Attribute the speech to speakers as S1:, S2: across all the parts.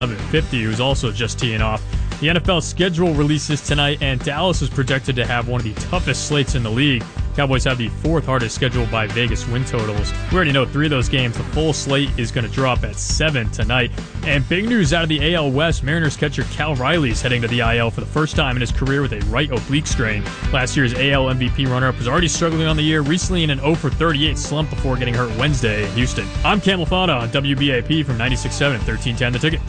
S1: 11:50, who's also just teeing off. The NFL schedule releases tonight, and Dallas is projected to have one of the toughest slates in the league. Cowboys have the fourth hardest schedule by Vegas win totals. We already know 3 of those games. The full slate is going to drop at 7 tonight. And big news out of the AL West, Mariners catcher Cal Riley is heading to the IL for the first time in his career with a right oblique strain. Last year's AL MVP runner-up was already struggling on the year, recently in an 0-for-38 slump before getting hurt Wednesday in Houston. I'm Cam Lafana on WBAP from 96.7 and 1310 The Ticket.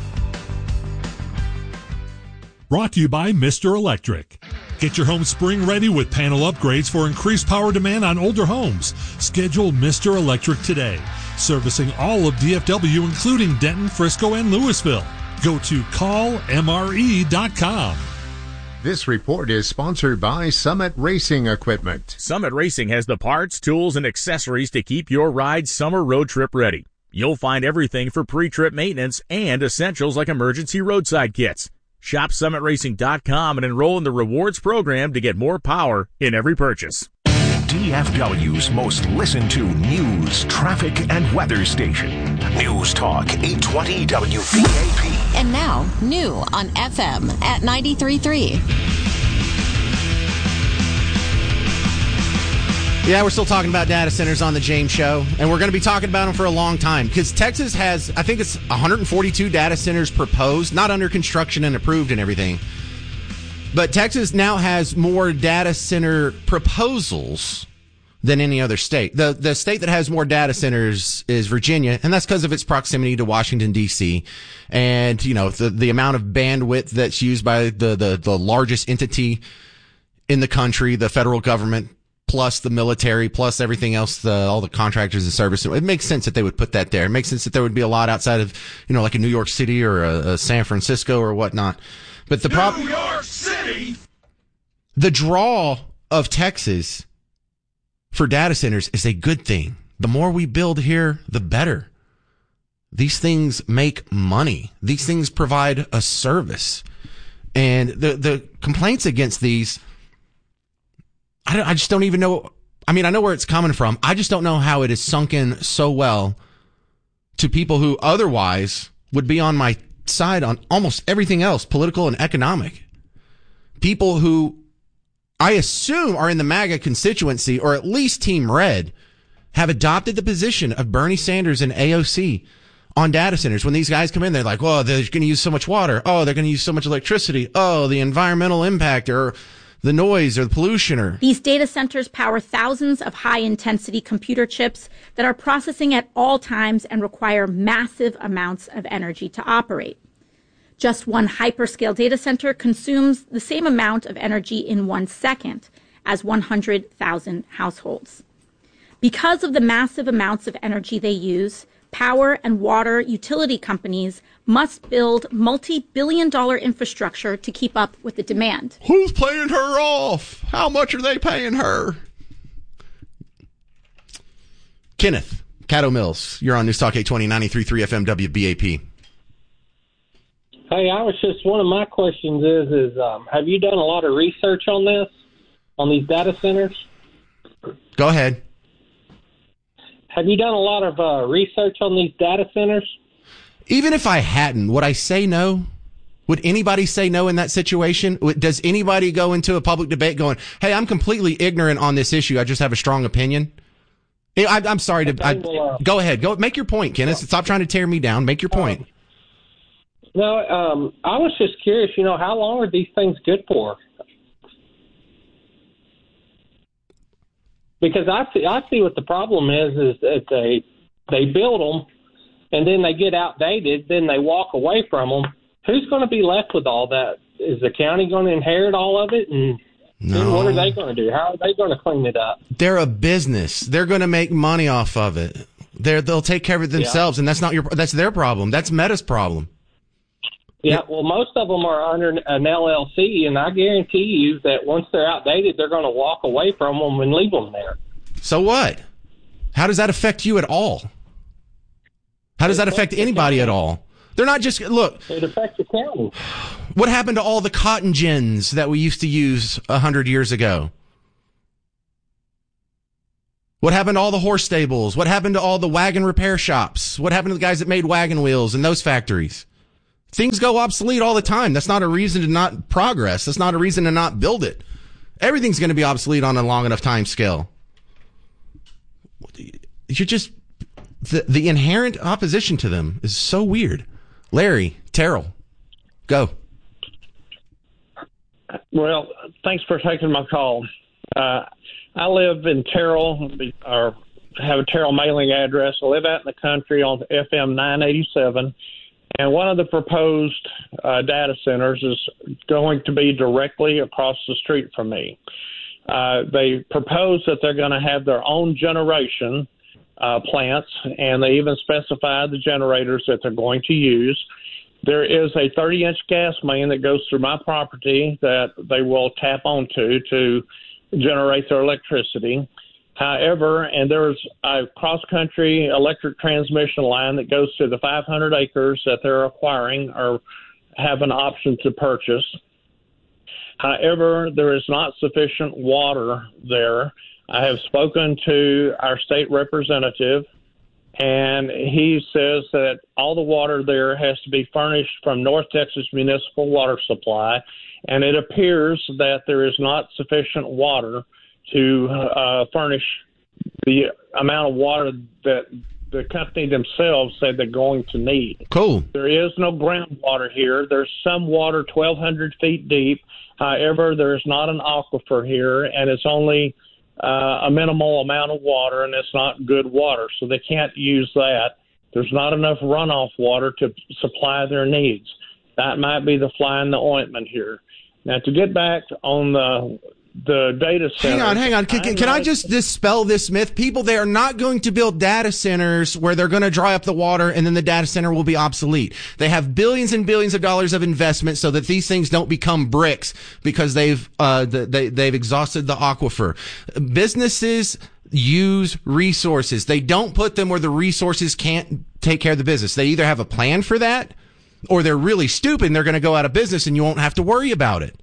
S2: Brought to you by Mr. Electric. Get your home spring ready with panel upgrades for increased power demand on older homes. Schedule Mr. Electric today. Servicing all of DFW, including Denton, Frisco, and Louisville. Go to callmre.com.
S3: This report is sponsored by Summit Racing Equipment.
S4: Summit Racing has the parts, tools, and accessories to keep your ride summer road trip ready. You'll find everything for pre-trip maintenance and essentials like emergency roadside kits. Shop SummitRacing.com and enroll in the rewards program to get more power in every purchase.
S5: DFW's most listened to news, traffic, and weather station. News Talk 820 WBAP.
S6: And now, new on FM at 93.3.
S7: Yeah, we're still talking about data centers on the James Show, and we're going to be talking about them for a long time because Texas has, I think it's 142 data centers proposed, not under construction and approved and everything. But Texas now has more data center proposals than any other state. The state that has more data centers is Virginia, and that's because of its proximity to Washington, D.C. And, you know, the amount of bandwidth that's used by the largest entity in the country, the federal government, plus the military, plus everything else, all the contractors and services. It makes sense that they would put that there. It makes sense that there would be a lot outside of, you know, like a New York City or a San Francisco or whatnot. But the problem, New York City, the draw of Texas for data centers is a good thing. The more we build here, the better. These things make money. These things provide a service. And the complaints against these, I just don't even know. I mean, I know where it's coming from. I just don't know how it is sunk in so well to people who otherwise would be on my side on almost everything else, political and economic. People who I assume are in the MAGA constituency, or at least Team Red, have adopted the position of Bernie Sanders and AOC on data centers. When these guys come in, they're like, oh, they're going to use so much water. Oh, they're going to use so much electricity. Oh, the environmental impact, or the noise, or the pollution. Or
S8: these data centers power thousands of high-intensity computer chips that are processing at all times and require massive amounts of energy to operate. Just one hyperscale data center consumes the same amount of energy in 1 second as 100,000 households. Because of the massive amounts of energy they use, power and water utility companies must build multi-billion-dollar infrastructure to keep up with the demand.
S7: Who's paying her off? How much are they paying her? Kenneth, Caddo Mills, you're on News Talk 820, 93.3 FM WBAP.
S9: Hey, I was just, one of my questions is have you done a lot of research on this, on these data centers?
S7: Go ahead.
S9: Have you done a lot of research on these data centers?
S7: Even if I hadn't, would I say no? Would anybody say no in that situation? Does anybody go into a public debate going, hey, I'm completely ignorant on this issue, I just have a strong opinion? I'm sorry to... go ahead. Go make your point, Kenneth. Stop trying to tear me down. Make your point.
S9: No, I was just curious, how long are these things good for? Because I see what the problem is that they build them and then they get outdated, then they walk away from them. Who's going to be left with all that? Is the county going to inherit all of it? And then what are they going to do? How are they going to clean it up?
S7: They're a business. They're going to make money off of it. They'll take care of it themselves, and that's their problem. That's Meta's problem.
S9: Yeah, well, most of them are under an LLC, and I guarantee you that once they're outdated, they're going to walk away from them and leave them there.
S7: So what? How does that affect you at all? How does that affect anybody at all? They're not just, look.
S9: It affects the county.
S7: What happened to all the cotton gins that we used to use 100 years ago? What happened to all the horse stables? What happened to all the wagon repair shops? What happened to the guys that made wagon wheels in those factories? Things go obsolete all the time. That's not a reason to not progress. That's not a reason to not build it. Everything's going to be obsolete on a long enough time scale. You're just, the inherent opposition to them is so weird. Larry, Terrell, go.
S9: Well, thanks for taking my call. I live in Terrell, or have a Terrell mailing address. I live out in the country on FM 987. And one of the proposed data centers is going to be directly across the street from me. They propose that they're going to have their own generation plants, and they even specify the generators that they're going to use. There is a 30-inch gas main that goes through my property that they will tap onto to generate their electricity. However, and there's a cross-country electric transmission line that goes to the 500 acres that they're acquiring or have an option to purchase. However, there is not sufficient water there. I have spoken to our state representative, and he says that all the water there has to be furnished from North Texas Municipal Water Supply, and it appears that there is not sufficient water to furnish the amount of water that the company themselves said they're going to need.
S7: Cool.
S9: There is no groundwater here. There's some water 1,200 feet deep. However, there's not an aquifer here, and it's only a minimal amount of water, and it's not good water, so they can't use that. There's not enough runoff water to supply their needs. That might be the fly in the ointment here. Now, to get back on the data center.
S7: Hang on. Can I just dispel this myth? People, they are not going to build data centers where they're going to dry up the water and then the data center will be obsolete. They have billions and billions of dollars of investment so that these things don't become bricks because they've exhausted the aquifer. Businesses use resources. They don't put them where the resources can't take care of the business. They either have a plan for that or they're really stupid and they're going to go out of business and you won't have to worry about it.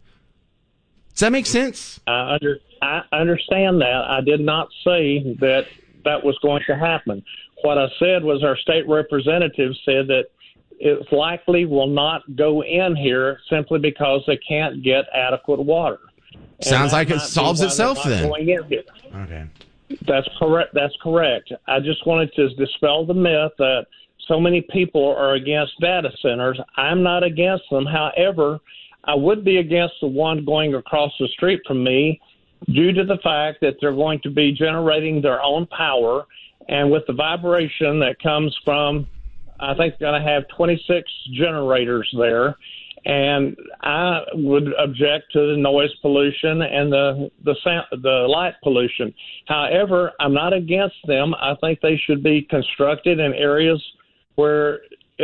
S7: Does that make sense?
S9: I understand that. I did not say that was going to happen. What I said was our state representative said that it likely will not go in here simply because they can't get adequate water.
S7: Sounds like it solves itself then.
S9: Okay. That's correct. That's correct. I just wanted to dispel the myth that so many people are against data centers. I'm not against them. However, I would be against the one going across the street from me due to the fact that they're going to be generating their own power, and with the vibration that comes from, I think they're going to have 26 generators there, and I would object to the noise pollution and the light pollution. However, I'm not against them. I think they should be constructed in areas where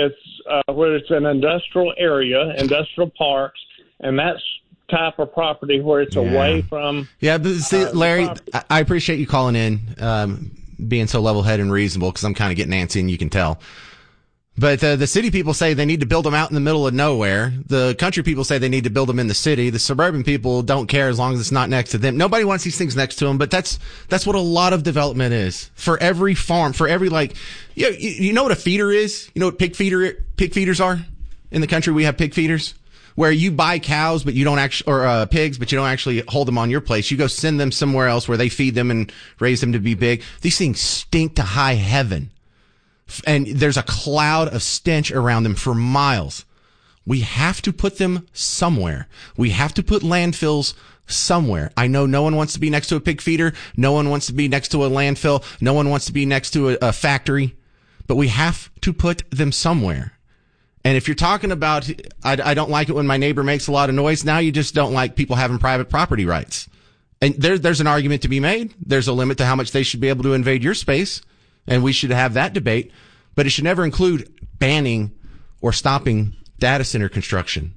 S9: it's an industrial area, industrial parks, and that's type of property where it's away from.
S7: Yeah, but see, Larry, I appreciate you calling in, being so level-headed and reasonable, because I'm kind of getting antsy, and you can tell. But the city people say they need to build them out in the middle of nowhere. The country people say they need to build them in the city. The suburban people don't care as long as it's not next to them. Nobody wants these things next to them, but that's what a lot of development is. For every farm, for every, you know what a feeder is? You know what pig feeders are? In the country, we have pig feeders where you buy cows, but you don't actually, or pigs, but you don't actually hold them on your place. You go send them somewhere else where they feed them and raise them to be big. These things stink to high heaven. And there's a cloud of stench around them for miles. We have to put them somewhere. We have to put landfills somewhere. I know no one wants to be next to a pig feeder. No one wants to be next to a landfill. No one wants to be next to a factory. But we have to put them somewhere. And if you're talking about, I don't like it when my neighbor makes a lot of noise, now you just don't like people having private property rights. And there's an argument to be made. There's a limit to how much they should be able to invade your space. And we should have that debate. But it should never include banning or stopping data center construction.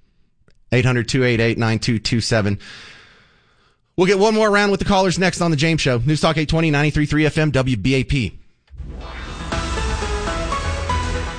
S7: 800-288-9227. We'll get one more round with the callers next on The James Show. News Talk 820, 93.3 FM, WBAP.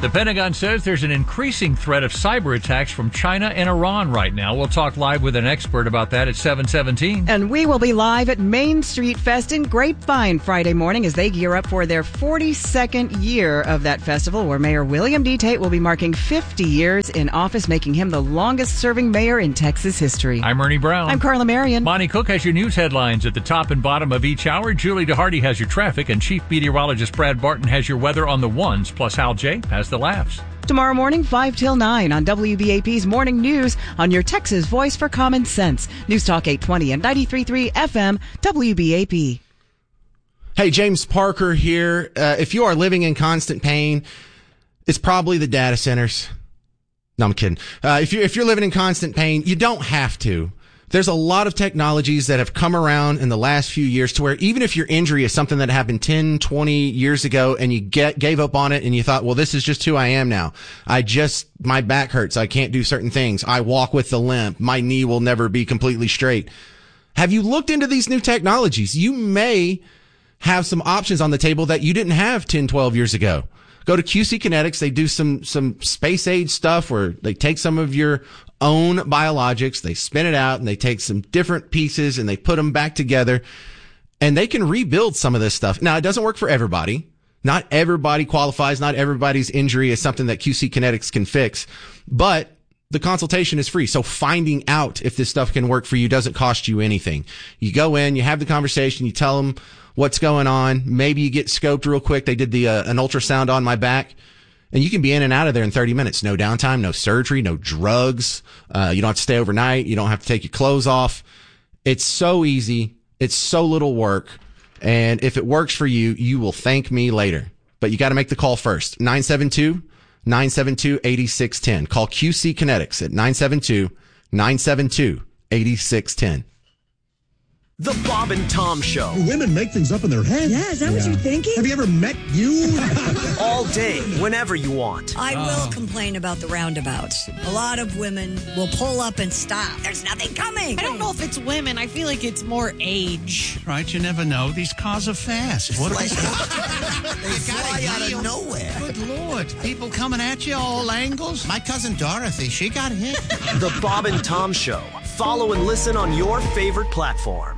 S10: The Pentagon says there's an increasing threat of cyber attacks from China and Iran right now. We'll talk live with an expert about that at 7:17.
S11: And we will be live at Main Street Fest in Grapevine Friday morning as they gear up for their 42nd year of that festival, where Mayor William D. Tate will be marking 50 years in office, making him the longest-serving mayor in Texas history.
S10: I'm Ernie Brown.
S11: I'm Carla Marion.
S10: Monty Cook has your news headlines at the top and bottom of each hour. Julie DeHardy has your traffic, and Chief Meteorologist Brad Barton has your weather on the ones, plus Hal J. has the laughs.
S11: Tomorrow morning, 5 till 9 on WBAP's Morning News on your Texas voice for common sense. News Talk 820 and 93.3 FM WBAP.
S7: Hey, James Parker here. If you are living in constant pain, it's probably the data centers. No, I'm kidding. If you're living in constant pain, you don't have to. There's a lot of technologies that have come around in the last few years to where even if your injury is something that happened 10, 20 years ago and you gave up on it and you thought, well, this is just who I am now. My back hurts. I can't do certain things. I walk with the limp. My knee will never be completely straight. Have you looked into these new technologies? You may have some options on the table that you didn't have 10, 12 years ago. Go to QC Kinetics. They do some space age stuff where they take some of your own biologics, they spin it out, and they take some different pieces and they put them back together, and they can rebuild some of this stuff. Now, it doesn't work for everybody. Not everybody qualifies. Not everybody's injury is something that QC Kinetics can fix, but the consultation is free. So finding out if this stuff can work for you doesn't cost you anything. You go in, you have the conversation, you tell them what's going on. Maybe you get scoped real quick. They did an ultrasound on my back. And you can be in and out of there in 30 minutes. No downtime, no surgery, no drugs. You don't have to stay overnight. You don't have to take your clothes off. It's so easy. It's so little work. And if it works for you, you will thank me later. But you got to make the call first. 972-972-8610. Call QC Kinetics at 972-972-8610.
S12: The Bob and Tom Show.
S13: Women make things up in their heads.
S14: Yeah, is that what you're thinking?
S13: Have you ever met you?
S12: All day, whenever you want.
S14: I will complain about the roundabouts. A lot of women will pull up and stop. There's nothing coming.
S15: I don't know if it's women. I feel like it's more age.
S16: Right, you never know. These cars are fast. What
S17: they fly out of nowhere.
S16: Good Lord. People coming at you all angles. My cousin Dorothy, she got hit.
S12: The Bob and Tom Show. Follow and listen on your favorite platform.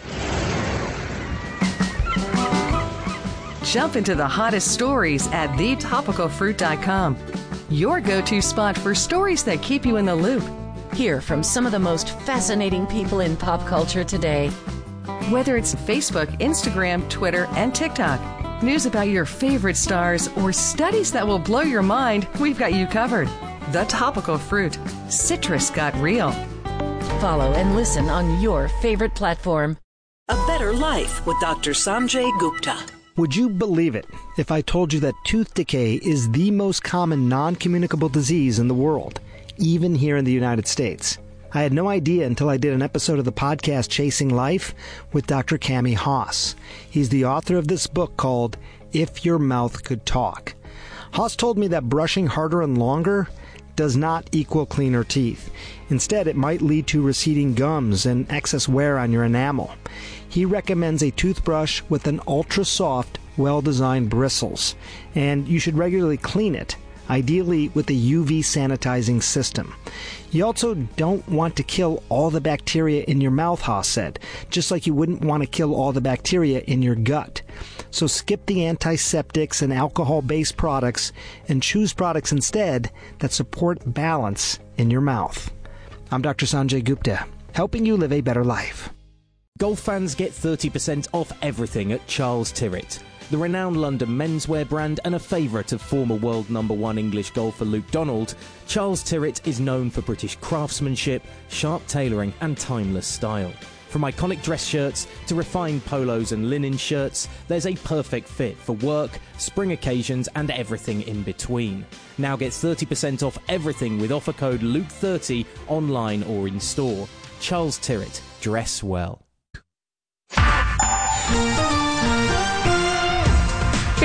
S18: Jump into the hottest stories at thetopicalfruit.com. Your go-to spot for stories that keep you in the loop.
S6: Hear from some of the most fascinating people in pop culture today.
S18: Whether it's Facebook, Instagram, Twitter, and TikTok, news about your favorite stars, or studies that will blow your mind, we've got you covered. The Topical Fruit. Citrus got real.
S6: Follow and listen on your favorite platform.
S19: A Better Life with Dr. Sanjay Gupta.
S20: Would you believe it if I told you that tooth decay is the most common non-communicable disease in the world, even here in the United States? I had no idea until I did an episode of the podcast Chasing Life with Dr. Cami Haas. He's the author of this book called If Your Mouth Could Talk. Haas told me that brushing harder and longer does not equal cleaner teeth. Instead, it might lead to receding gums and excess wear on your enamel. He recommends a toothbrush with an ultra-soft, well-designed bristles, and you should regularly clean it, ideally with a UV sanitizing system. You also don't want to kill all the bacteria in your mouth, Haas said, just like you wouldn't want to kill all the bacteria in your gut. So skip the antiseptics and alcohol-based products and choose products instead that support balance in your mouth. I'm Dr. Sanjay Gupta, helping you live a better life.
S21: Golf fans get 30% off everything at Charles Tyrrett. The renowned London menswear brand and a favourite of former world #1 English golfer Luke Donald, Charles Tyrrett is known for British craftsmanship, sharp tailoring and timeless style. From iconic dress shirts to refined polos and linen shirts, there's a perfect fit for work, spring occasions and everything in between. Now get 30% off everything with offer code LUKE30 online or in store. Charles Tyrrett, dress well.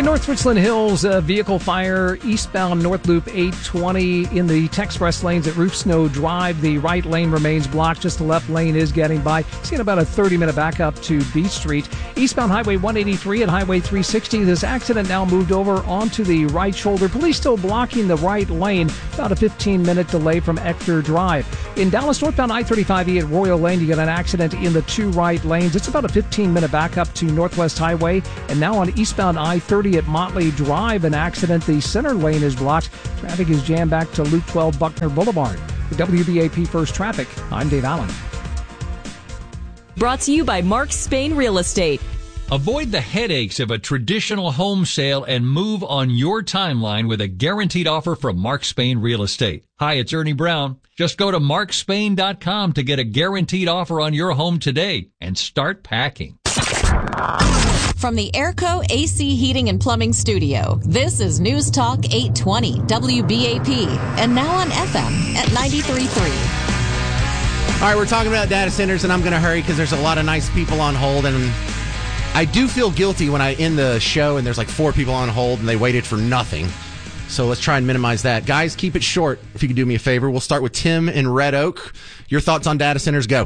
S1: In North Richland Hills, vehicle fire eastbound North Loop 820 in the Texpress lanes at Roof Snow Drive. The right lane remains blocked. Just the left lane is getting by. Seeing about a 30-minute backup to B Street. Eastbound Highway 183 and Highway 360. This accident now moved over onto the right shoulder. Police still blocking the right lane. About a 15-minute delay from Ector Drive. In Dallas, northbound I-35E at Royal Lane, you get an accident in the two right lanes. It's about a 15-minute backup to Northwest Highway. And now on eastbound I-30 at Motley Drive, an accident. The center lane is blocked. Traffic is jammed back to Loop 12 Buckner Boulevard. For WBAP First Traffic, I'm Dave Allen.
S22: Brought to you by Mark Spain Real Estate.
S10: Avoid the headaches of a traditional home sale and move on your timeline with a guaranteed offer from Mark Spain Real Estate. Hi, it's Ernie Brown. Just go to markspain.com to get a guaranteed offer on your home today and start packing.
S22: From the Airco AC Heating and Plumbing Studio, this is News Talk 820 WBAP, and now on FM at 93.3.
S7: All right, we're talking about data centers, and I'm going to hurry because there's a lot of nice people on hold, and I do feel guilty when I end the show and there's like 4 people on hold and they waited for nothing. So let's try and minimize that. Guys, keep it short if you could do me a favor. We'll start with Tim in Red Oak. Your thoughts on data centers, go.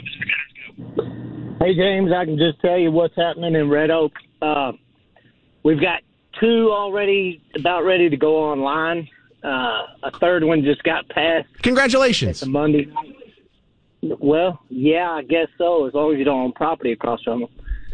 S23: Hey, James, I can just tell you what's happening in Red Oak. We've got 2 already about ready to go online. A third one just got passed.
S7: Congratulations.
S23: It's a Monday night. Well, yeah, I guess so, as long as you don't own property across from them.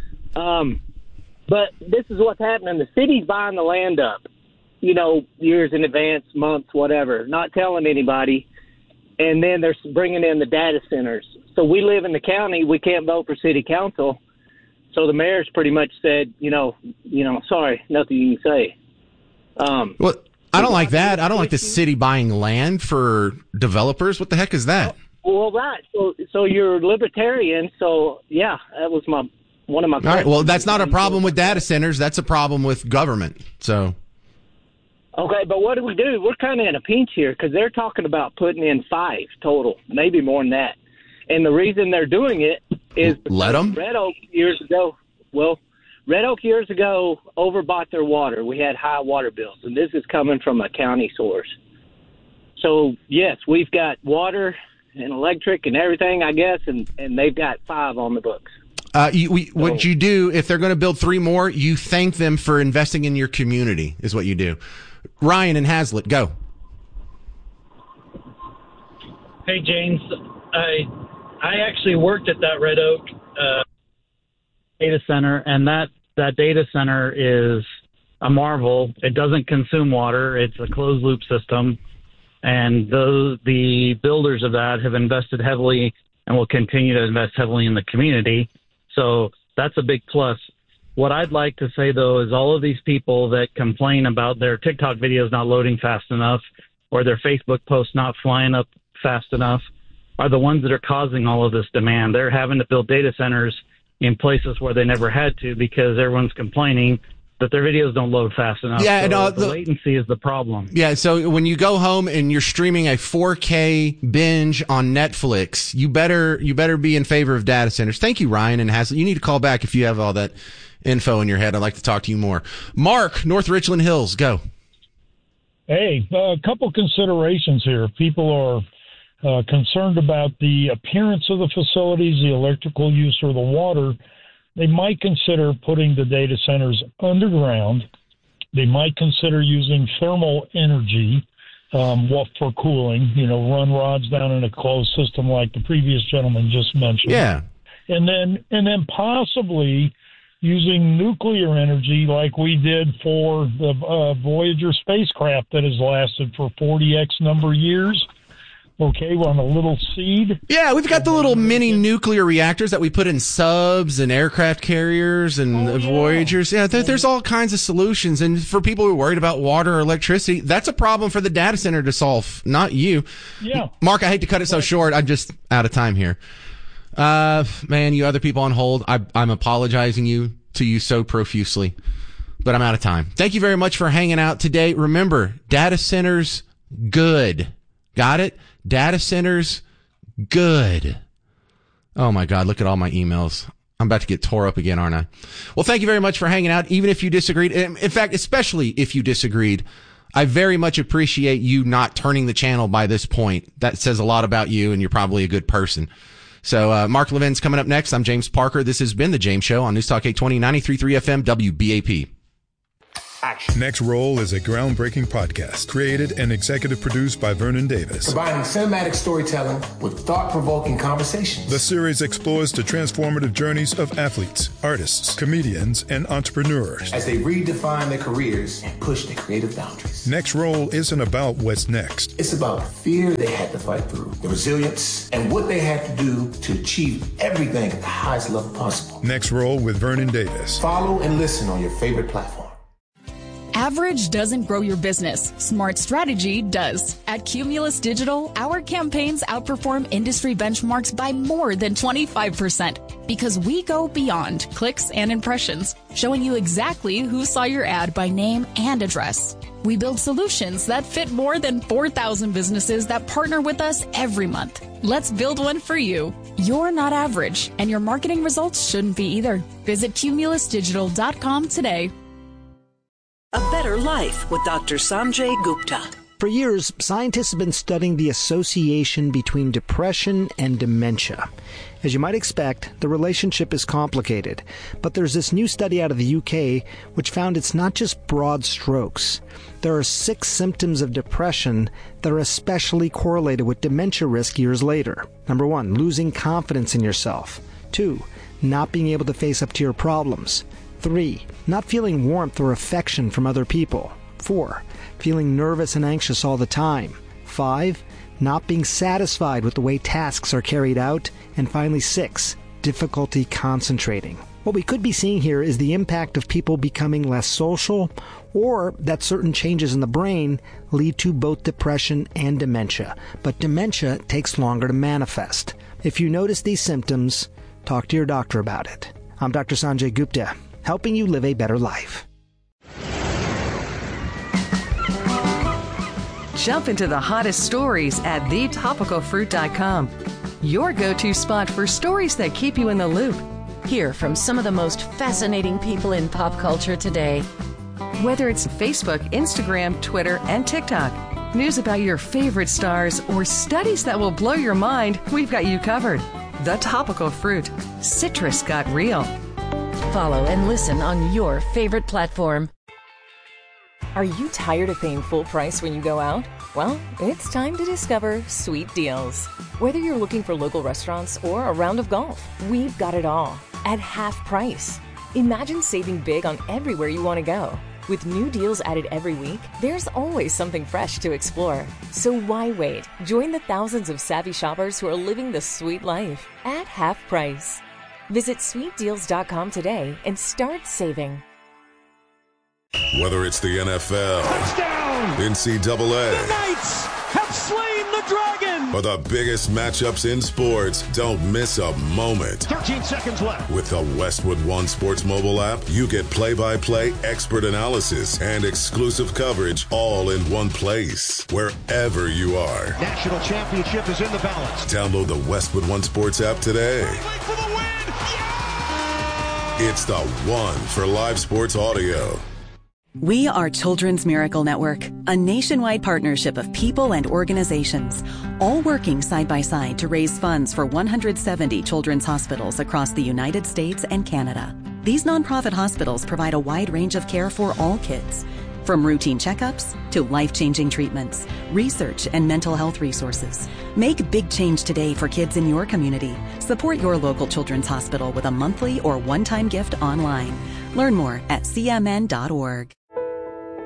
S23: But this is what's happening. The city's buying the land up, years in advance, months, whatever, not telling anybody. And then they're bringing in the data centers. So we live in the county. We can't vote for city council. So the mayor's pretty much said, sorry, nothing you can say.
S7: Well, I don't like that. I don't like the city buying land for developers. What the heck is that?
S23: Well, right. So you're libertarian. So, yeah, that was one of my questions.
S7: All right. Well, that's not a problem with data centers. That's a problem with government. So.
S23: Okay, but what do? We're kind of in a pinch here because they're talking about putting in 5 total, maybe more than that. And the reason they're doing it is
S7: let them.
S23: Red Oak years ago overbought their water. We had high water bills, and this is coming from a county source. So, yes, we've got water and electric and everything, I guess, and they've got 5 on the books.
S7: What you do, if they're going to build 3 more, you thank them for investing in your community, is what you do. Ryan in Hazlitt, go.
S24: Hey, James. I actually worked at that Red Oak data center, and that data center is a marvel. It doesn't consume water. It's a closed-loop system, and the builders of that have invested heavily and will continue to invest heavily in the community. So that's a big plus. What I'd like to say, though, is all of these people that complain about their TikTok videos not loading fast enough or their Facebook posts not flying up fast enough are the ones that are causing all of this demand. They're having to build data centers in places where they never had to because everyone's complaining that their videos don't load fast enough.
S7: Yeah,
S24: so the latency is the problem.
S7: Yeah, so when you go home and you're streaming a 4K binge on Netflix, you better be in favor of data centers. Thank you, Ryan and Hazlitt. You need to call back if you have all that info in your head. I'd like to talk to you more. Mark, North Richland Hills, go.
S25: Hey, a couple considerations here. People are concerned about the appearance of the facilities, the electrical use, or the water. They might consider putting the data centers underground. They might consider using thermal energy for cooling, run rods down in a closed system like the previous gentleman just mentioned.
S7: Yeah.
S25: And then possibly using nuclear energy like we did for the Voyager spacecraft that has lasted for 40x number of years. Okay, we're on a little seed.
S7: Yeah, we've got the little mini nuclear reactors that we put in subs and aircraft carriers and Voyagers. Yeah, there's all kinds of solutions. And for people who are worried about water or electricity, that's a problem for the data center to solve, not you.
S25: Yeah.
S7: Mark, I hate to cut it so short. I'm just out of time here. Man, you other people on hold, I'm apologizing to you so profusely, but I'm out of time. Thank you very much for hanging out today. Remember, data centers, good. Got it? Data centers, good. Oh my God, look at all my emails. I'm about to get tore up again, aren't I? Well, thank you very much for hanging out, even if you disagreed. In fact, especially if you disagreed, I very much appreciate you not turning the channel by this point. That says a lot about you, and you're probably a good person. So, Mark Levin's coming up next. I'm James Parker. This has been The James Show on News Talk 820, 93.3 FM, WBAP.
S2: Action. Next Roll is a groundbreaking podcast created and executive produced by Vernon Davis.
S3: Combining cinematic storytelling with thought-provoking conversations.
S2: The series explores the transformative journeys of athletes, artists, comedians, and entrepreneurs
S3: as they redefine their careers and push their creative boundaries.
S2: Next Roll isn't about what's next.
S3: It's about the fear they had to fight through, the resilience, and what they had to do to achieve everything at the highest level possible.
S2: Next Roll with Vernon Davis.
S3: Follow and listen on your favorite platform.
S4: Average doesn't grow your business. Smart strategy does. At Cumulus Digital, our campaigns outperform industry benchmarks by more than 25% because we go beyond clicks and impressions, showing you exactly who saw your ad by name and address. We build solutions that fit more than 4,000 businesses that partner with us every month. Let's build one for you. You're not average, and your marketing results shouldn't be either. Visit cumulusdigital.com today.
S19: A Better Life with Dr. Sanjay Gupta.
S20: For years, scientists have been studying the association between depression and dementia. As you might expect, the relationship is complicated, but there's this new study out of the UK which found it's not just broad strokes. There are 6 symptoms of depression that are especially correlated with dementia risk years later. Number 1, losing confidence in yourself. 2, not being able to face up to your problems. 3, not feeling warmth or affection from other people. 4, feeling nervous and anxious all the time. 5, not being satisfied with the way tasks are carried out. And finally, 6, difficulty concentrating. What we could be seeing here is the impact of people becoming less social, or that certain changes in the brain lead to both depression and dementia. But dementia takes longer to manifest. If you notice these symptoms, talk to your doctor about it. I'm Dr. Sanjay Gupta, helping you live a better life.
S18: Jump into the hottest stories at thetopicalfruit.com. Your go-to spot for stories that keep you in the loop.
S6: Hear from some of the most fascinating people in pop culture today.
S18: Whether it's Facebook, Instagram, Twitter, and TikTok, news about your favorite stars, or studies that will blow your mind, we've got you covered. The Topical Fruit. Citrus got real.
S6: Follow and listen on your favorite platform.
S5: Are you tired of paying full price when you go out? Well, it's time to discover Sweet Deals. Whether you're looking for local restaurants or a round of golf, we've got it all at half price. Imagine saving big on everywhere you want to go. With new deals added every week, there's always something fresh to explore. So why wait? Join the thousands of savvy shoppers who are living the sweet life at half price. Visit sweetdeals.com today and start saving.
S8: Whether it's the NFL, touchdown, NCAA,
S26: the Knights have slain the dragon,
S8: or the biggest matchups in sports, don't miss a moment.
S26: 13 seconds left.
S8: With the Westwood One Sports mobile app, you get play-by-play, expert analysis, and exclusive coverage all in one place, wherever you are.
S26: National championship is in the balance.
S8: Download the Westwood One Sports app today.
S26: For the win.
S8: It's the one for live sports audio.
S27: We are Children's Miracle Network, a nationwide partnership of people and organizations, all working side by side to raise funds for 170 children's hospitals across the United States and Canada. These nonprofit hospitals provide a wide range of care for all kids, from routine checkups to life-changing treatments, research, and mental health resources. Make big change today for kids in your community. Support your local children's hospital with a monthly or one-time gift online. Learn more at cmn.org.